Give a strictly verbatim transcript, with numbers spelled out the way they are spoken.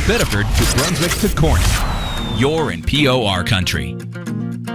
Biddeford to Brunswick to Corning. You're in P O R country.